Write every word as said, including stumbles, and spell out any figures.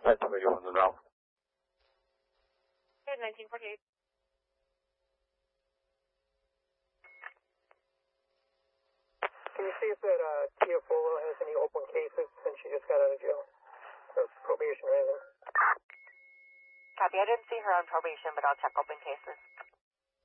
That's where you want to know. nineteen forty-eight. Can you see if that uh, Teofolo has any open cases since she just got out of jail? Or probation or anything? Copy. I didn't see her on probation, but I'll check open cases.